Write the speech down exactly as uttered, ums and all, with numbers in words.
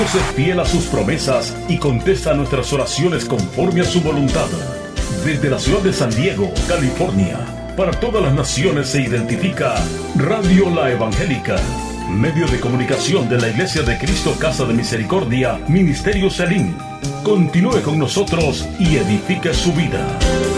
Dios es fiel a sus promesas y contesta nuestras oraciones conforme a su voluntad. Desde la ciudad de San Diego, California, para todas las naciones se identifica Radio La Evangélica, medio de comunicación de la Iglesia de Cristo Casa de Misericordia, Ministerio Selim. Continúe con nosotros y edifique su vida.